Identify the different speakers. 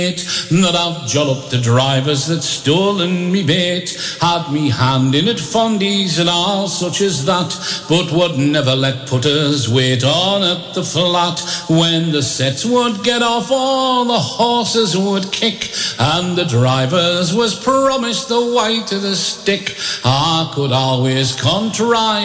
Speaker 1: That I've jolloped the drivers that stolen me bait, had me hand in at fundies and all such as that, but would never let putters wait on at the flat. When the sets would get off, all the horses would kick, and the drivers was promised the white of the stick. I could always contrive